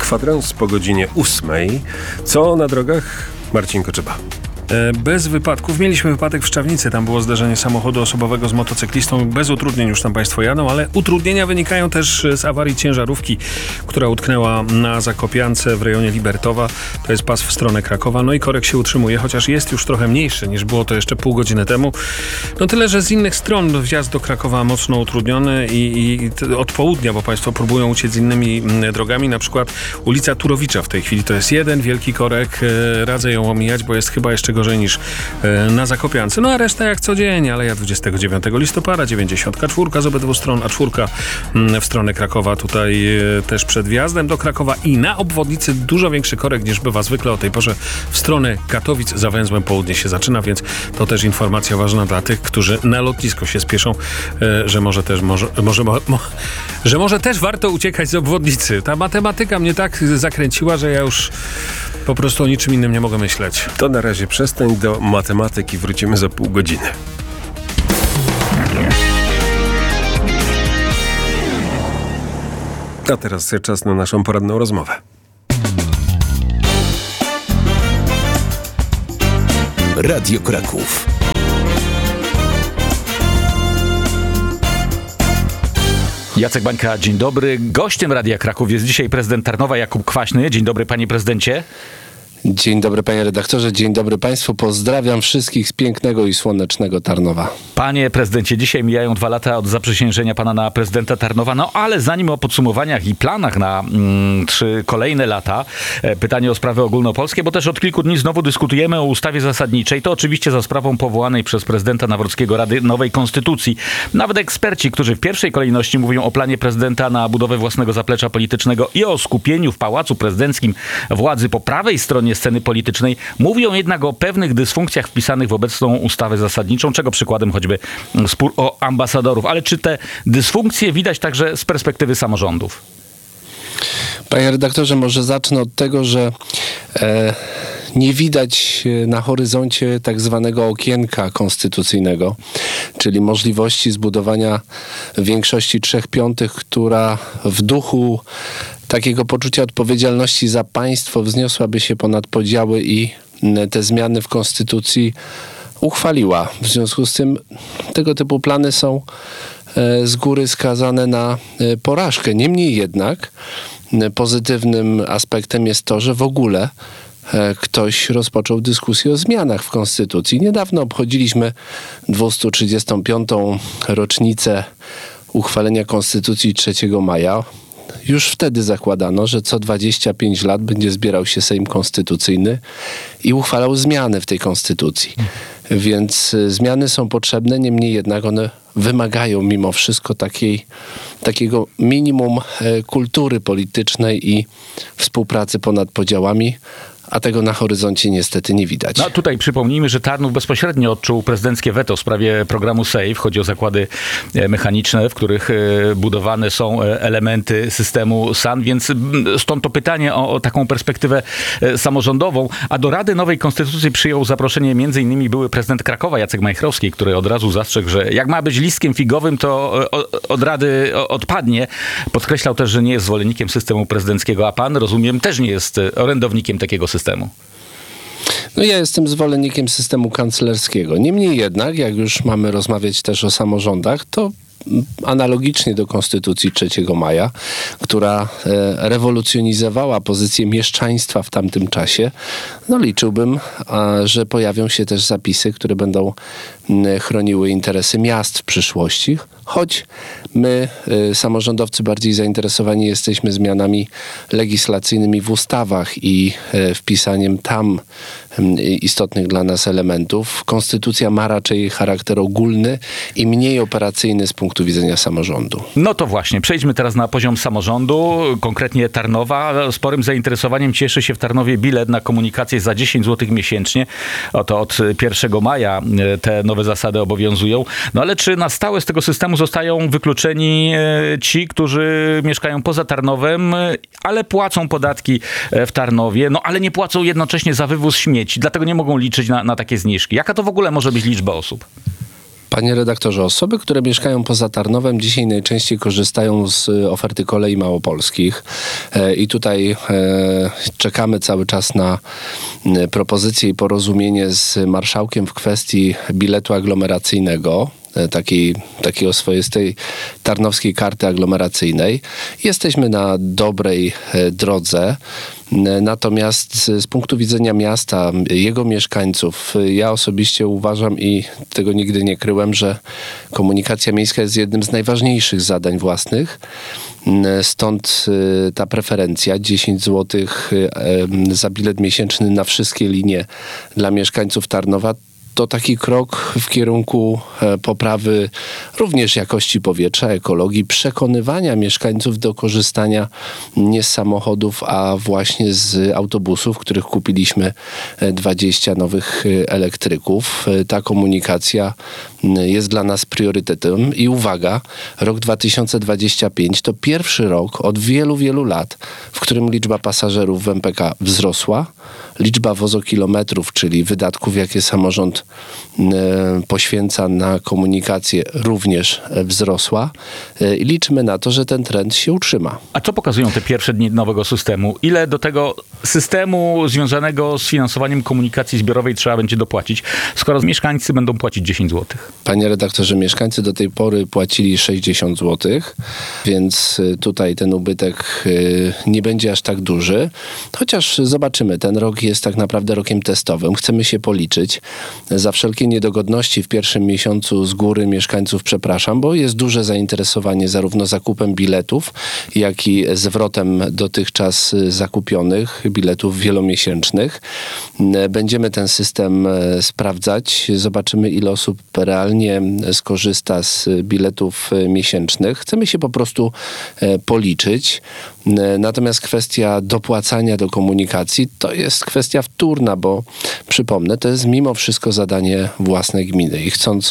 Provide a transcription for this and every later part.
Kwadrans po godzinie 8. Co na drogach? Marcin Koczyba. Bez wypadków. Mieliśmy wypadek w Szczawnicy. Tam było zderzenie samochodu osobowego z motocyklistą. Bez utrudnień już tam państwo jadą, ale utrudnienia wynikają też z awarii ciężarówki, która utknęła na Zakopiance w rejonie Libertowa. To jest pas w stronę Krakowa. No i korek się utrzymuje, chociaż jest już trochę mniejszy niż było to jeszcze pół godziny temu. No tyle, że z innych stron wjazd do Krakowa mocno utrudniony i od południa, bo państwo próbują uciec innymi drogami. Na przykład ulica Turowicza w tej chwili to jest jeden wielki korek. Radzę ją omijać, bo jest chyba jeszcze gorzej niż na Zakopiance. No a reszta jak co dzień, Aleja 29 listopada, 94 z obydwu stron, a 4 w stronę Krakowa, tutaj też przed wjazdem do Krakowa i na obwodnicy dużo większy korek niż bywa zwykle o tej porze w stronę Katowic. Za węzłem południe się zaczyna, więc to też informacja ważna dla tych, którzy na lotnisko się spieszą, że może też warto uciekać z obwodnicy. Ta matematyka mnie tak zakręciła, że ja już po prostu o niczym innym nie mogę myśleć. To na razie przestań, do matematyki wrócimy za pół godziny. A teraz czas na naszą poranną rozmowę. Radio Kraków. Jacek Bańka, dzień dobry. Gościem Radia Kraków jest dzisiaj prezydent Tarnowa Jakub Kwaśny. Dzień dobry, panie prezydencie. Dzień dobry, panie redaktorze, dzień dobry państwu. Pozdrawiam wszystkich z pięknego i słonecznego Tarnowa. Panie prezydencie, dzisiaj mijają 2 lata od zaprzysiężenia pana na prezydenta Tarnowa, no ale zanim o podsumowaniach i planach na 3 kolejne lata, pytanie o sprawy ogólnopolskie, bo też od kilku dni znowu dyskutujemy o ustawie zasadniczej, to oczywiście za sprawą powołanej przez prezydenta Nawrockiego Rady Nowej Konstytucji. Nawet eksperci, którzy w pierwszej kolejności mówią o planie prezydenta na budowę własnego zaplecza politycznego i o skupieniu w Pałacu Prezydenckim władzy po prawej stronie sceny politycznej, mówią jednak o pewnych dysfunkcjach wpisanych w obecną ustawę zasadniczą, czego przykładem choćby spór o ambasadorów. Ale czy te dysfunkcje widać także z perspektywy samorządów? Panie redaktorze, może zacznę od tego, że nie widać na horyzoncie tak zwanego okienka konstytucyjnego, czyli możliwości zbudowania większości 3/5, która w duchu takiego poczucia odpowiedzialności za państwo wzniosłaby się ponad podziały i te zmiany w konstytucji uchwaliła. W związku z tym tego typu plany są z góry skazane na porażkę. Niemniej jednak pozytywnym aspektem jest to, że w ogóle ktoś rozpoczął dyskusję o zmianach w konstytucji. Niedawno obchodziliśmy 235. rocznicę uchwalenia Konstytucji 3 maja. Już wtedy zakładano, że co 25 lat będzie zbierał się Sejm Konstytucyjny i uchwalał zmiany w tej konstytucji. Więc zmiany są potrzebne, niemniej jednak one wymagają mimo wszystko takiego minimum kultury politycznej i współpracy ponad podziałami, a tego na horyzoncie niestety nie widać. No tutaj przypomnijmy, że Tarnów bezpośrednio odczuł prezydenckie weto w sprawie programu SAFE. Chodzi o zakłady mechaniczne, w których budowane są elementy systemu SAN, więc stąd to pytanie o taką perspektywę samorządową. A do Rady Nowej Konstytucji przyjął zaproszenie m.in. były prezydent Krakowa Jacek Majchrowski, który od razu zastrzegł, że jak ma być listkiem figowym, to od Rady odpadnie. Podkreślał też, że nie jest zwolennikiem systemu prezydenckiego, a pan, rozumiem, też nie jest orędownikiem takiego systemu. No ja jestem zwolennikiem systemu kanclerskiego. Niemniej jednak, jak już mamy rozmawiać też o samorządach, to analogicznie do Konstytucji 3 maja, która rewolucjonizowała pozycję mieszczaństwa w tamtym czasie, no liczyłbym, że pojawią się też zapisy, które będą chroniły interesy miast w przyszłości, choć my, samorządowcy, bardziej zainteresowani jesteśmy zmianami legislacyjnymi w ustawach i wpisaniem tam istotnych dla nas elementów. Konstytucja ma raczej charakter ogólny i mniej operacyjny z punktu widzenia samorządu. No to właśnie, przejdźmy teraz na poziom samorządu, konkretnie Tarnowa. Sporym zainteresowaniem cieszy się w Tarnowie bilet na komunikację za 10 zł miesięcznie. Oto od 1 maja te nowe zasady obowiązują. No ale czy na stałe z tego systemu zostają wykluczeni ci, którzy mieszkają poza Tarnowem, ale płacą podatki w Tarnowie, no ale nie płacą jednocześnie za wywóz śmieci, dlatego nie mogą liczyć na takie zniżki. Jaka to w ogóle może być liczba osób? Panie redaktorze, osoby, które mieszkają poza Tarnowem, dzisiaj najczęściej korzystają z oferty Kolei Małopolskich i tutaj czekamy cały czas na propozycję i porozumienie z marszałkiem w kwestii biletu aglomeracyjnego, takiej swoistej tarnowskiej karty aglomeracyjnej. Jesteśmy na dobrej drodze. Natomiast z punktu widzenia miasta, jego mieszkańców, ja osobiście uważam i tego nigdy nie kryłem, że komunikacja miejska jest jednym z najważniejszych zadań własnych. Stąd ta preferencja 10 zł za bilet miesięczny na wszystkie linie dla mieszkańców Tarnowa. To taki krok w kierunku poprawy również jakości powietrza, ekologii, przekonywania mieszkańców do korzystania nie z samochodów, a właśnie z autobusów, których kupiliśmy 20 nowych elektryków. Ta komunikacja jest dla nas priorytetem i uwaga, rok 2025 to pierwszy rok od wielu, wielu lat, w którym liczba pasażerów w MPK wzrosła, liczba wozokilometrów, czyli wydatków, jakie samorząd poświęca na komunikację, również wzrosła i liczymy na to, że ten trend się utrzyma. A co pokazują te pierwsze dni nowego systemu? Ile do tego systemu związanego z finansowaniem komunikacji zbiorowej trzeba będzie dopłacić, skoro mieszkańcy będą płacić 10 zł? Panie redaktorze, mieszkańcy do tej pory płacili 60 zł, więc tutaj ten ubytek nie będzie aż tak duży. Chociaż zobaczymy, ten rok jest tak naprawdę rokiem testowym. Chcemy się policzyć. Za wszelkie niedogodności w pierwszym miesiącu z góry mieszkańców przepraszam, bo jest duże zainteresowanie zarówno zakupem biletów, jak i zwrotem dotychczas zakupionych biletów wielomiesięcznych. Będziemy ten system sprawdzać. Zobaczymy, ile osób realnie skorzysta z biletów miesięcznych. Chcemy się po prostu policzyć. Natomiast kwestia dopłacania do komunikacji to jest kwestia wtórna, bo przypomnę, to jest mimo wszystko zadanie własne gminy i chcąc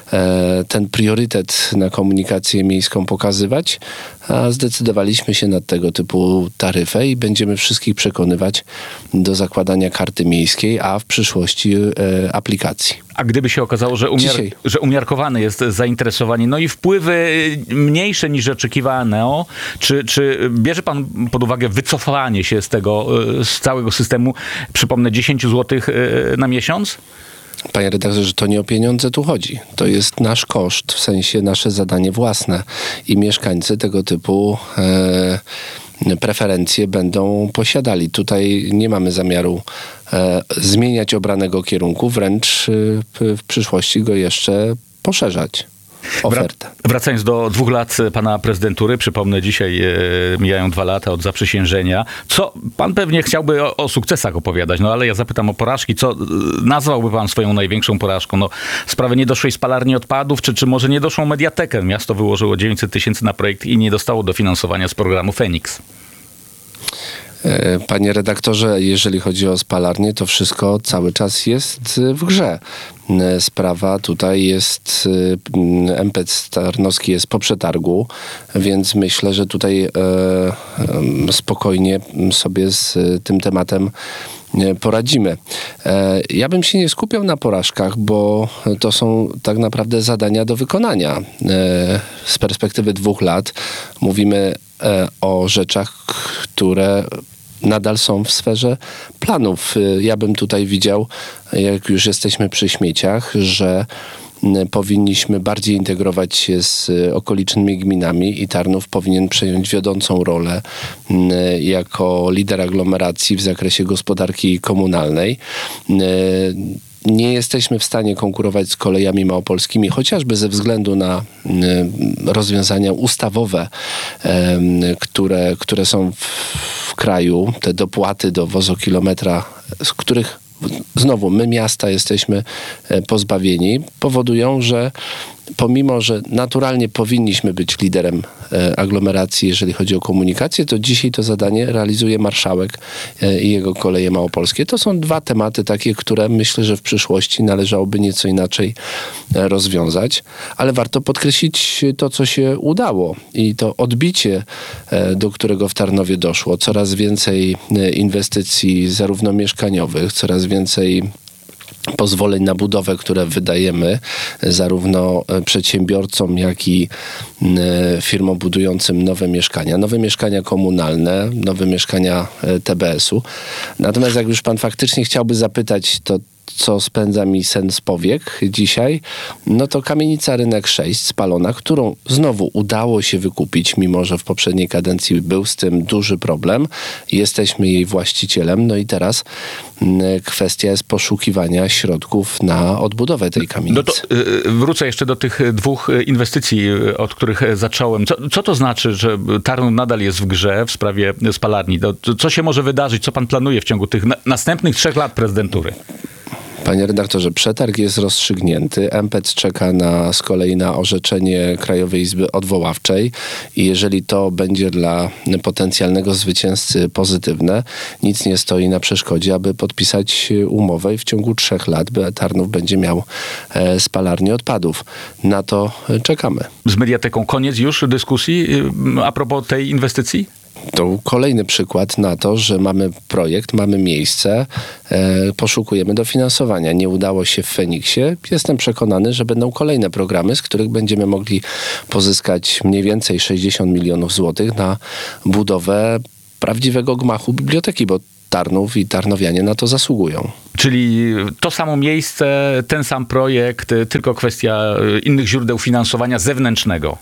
ten priorytet na komunikację miejską pokazywać, zdecydowaliśmy się na tego typu taryfę i będziemy wszystkich przekonywać do zakładania karty miejskiej, a w przyszłości aplikacji. A gdyby się okazało, że umiarkowane jest zainteresowanie, no i wpływy mniejsze niż oczekiwano, czy bierze pan pod uwagę wycofanie się z całego systemu, przypomnę, 10 zł na miesiąc? Panie redaktorze, to nie o pieniądze tu chodzi. To jest nasz koszt, w sensie nasze zadanie własne i mieszkańcy tego typu preferencje będą posiadali. Tutaj nie mamy zamiaru zmieniać obranego kierunku, wręcz w przyszłości go jeszcze poszerzać. Ofertę. Wracając do 2 lat pana prezydentury, przypomnę, dzisiaj mijają 2 lata od zaprzysiężenia. Co pan pewnie chciałby o sukcesach opowiadać, no ale ja zapytam o porażki. Co nazwałby pan swoją największą porażką? No, sprawę niedoszłej spalarni odpadów, czy może niedoszłą mediatekę? Miasto wyłożyło 900 000 na projekt i nie dostało dofinansowania z programu Feniks. Panie redaktorze, jeżeli chodzi o spalarnię, to wszystko cały czas jest w grze. Sprawa tutaj jest, MPC Tarnowski jest po przetargu, więc myślę, że tutaj spokojnie sobie z tym tematem poradzimy. Ja bym się nie skupiał na porażkach, bo to są tak naprawdę zadania do wykonania. Z perspektywy 2 lat mówimy o rzeczach, które nadal są w sferze planów. Ja bym tutaj widział, jak już jesteśmy przy śmieciach, że powinniśmy bardziej integrować się z okolicznymi gminami i Tarnów powinien przejąć wiodącą rolę jako lider aglomeracji w zakresie gospodarki komunalnej. Nie jesteśmy w stanie konkurować z kolejami małopolskimi, chociażby ze względu na rozwiązania ustawowe, które są w kraju, te dopłaty do wozokilometra, z których znowu my miasta jesteśmy pozbawieni, powodują, że pomimo, że naturalnie powinniśmy być liderem aglomeracji, jeżeli chodzi o komunikację, to dzisiaj to zadanie realizuje marszałek i jego Koleje Małopolskie. To są 2 tematy takie, które myślę, że w przyszłości należałoby nieco inaczej rozwiązać, ale warto podkreślić to, co się udało i to odbicie, do którego w Tarnowie doszło. Coraz więcej inwestycji zarówno mieszkaniowych, coraz więcej pozwoleń na budowę, które wydajemy zarówno przedsiębiorcom, jak i firmom budującym nowe mieszkania komunalne, nowe mieszkania TBS-u. Natomiast jak już pan faktycznie chciałby zapytać, to co spędza mi sen z powiek dzisiaj, no to kamienica Rynek 6 spalona, którą znowu udało się wykupić, mimo że w poprzedniej kadencji był z tym duży problem. Jesteśmy jej właścicielem, no i teraz kwestia jest poszukiwania środków na odbudowę tej kamienicy. No to wrócę jeszcze do tych dwóch inwestycji, od których zacząłem. Co to znaczy, że Tarnów nadal jest w grze w sprawie spalarni? Co się może wydarzyć? Co pan planuje w ciągu tych następnych 3 lat prezydentury? Panie redaktorze, przetarg jest rozstrzygnięty. MPEC czeka z kolei na orzeczenie Krajowej Izby Odwoławczej i jeżeli to będzie dla potencjalnego zwycięzcy pozytywne, nic nie stoi na przeszkodzie, aby podpisać umowę i w ciągu 3 lat Tarnów będzie miał spalarnię odpadów. Na to czekamy. Z Mediateką koniec już dyskusji a propos tej inwestycji? To kolejny przykład na to, że mamy projekt, mamy miejsce, poszukujemy dofinansowania. Nie udało się w Feniksie. Jestem przekonany, że będą kolejne programy, z których będziemy mogli pozyskać mniej więcej 60 milionów złotych na budowę prawdziwego gmachu biblioteki, bo Tarnów i tarnowianie na to zasługują. Czyli to samo miejsce, ten sam projekt, tylko kwestia innych źródeł finansowania zewnętrznego.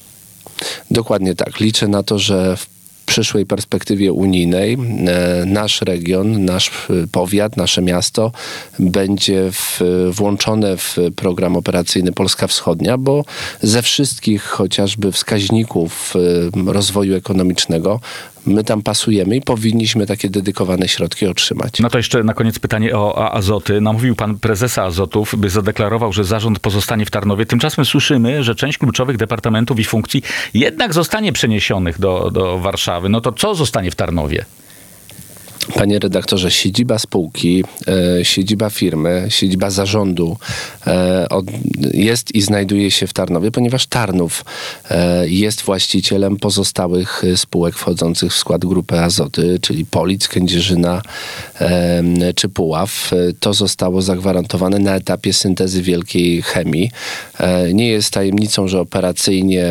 Dokładnie tak. Liczę na to, że w przyszłej perspektywie unijnej nasz region, nasz powiat, nasze miasto będzie włączone w program operacyjny Polska Wschodnia, bo ze wszystkich chociażby wskaźników rozwoju ekonomicznego my tam pasujemy i powinniśmy takie dedykowane środki otrzymać. No to jeszcze na koniec pytanie o Azoty. Namówił pan prezesa Azotów, by zadeklarował, że zarząd pozostanie w Tarnowie. Tymczasem słyszymy, że część kluczowych departamentów i funkcji jednak zostanie przeniesionych do Warszawy. No to co zostanie w Tarnowie? Panie redaktorze, siedziba spółki, siedziba firmy, siedziba zarządu jest i znajduje się w Tarnowie, ponieważ Tarnów jest właścicielem pozostałych spółek wchodzących w skład Grupy Azoty, czyli Polic, Kędzierzyna czy Puław. To zostało zagwarantowane na etapie syntezy wielkiej chemii. Nie jest tajemnicą, że operacyjnie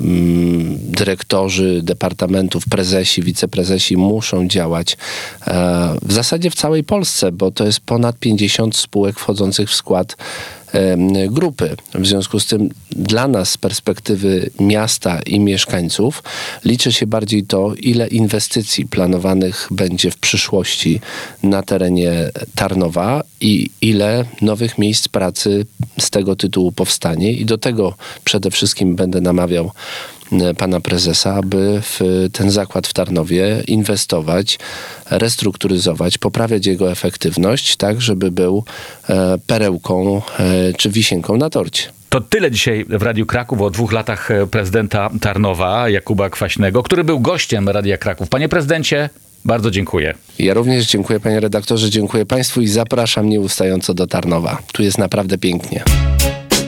dyrektorzy departamentów, prezesi, wiceprezesi muszą działać w zasadzie w całej Polsce, bo to jest ponad 50 spółek wchodzących w skład grupy. W związku z tym dla nas z perspektywy miasta i mieszkańców liczy się bardziej to, ile inwestycji planowanych będzie w przyszłości na terenie Tarnowa i ile nowych miejsc pracy z tego tytułu powstanie i do tego przede wszystkim będę namawiał pana prezesa, aby w ten zakład w Tarnowie inwestować, restrukturyzować, poprawiać jego efektywność, tak żeby był perełką czy wisienką na torcie. To tyle dzisiaj w Radiu Kraków o 2 latach prezydenta Tarnowa, Jakuba Kwaśnego, który był gościem Radia Kraków. Panie prezydencie, bardzo dziękuję. Ja również dziękuję, panie redaktorze, dziękuję państwu i zapraszam nieustająco do Tarnowa. Tu jest naprawdę pięknie.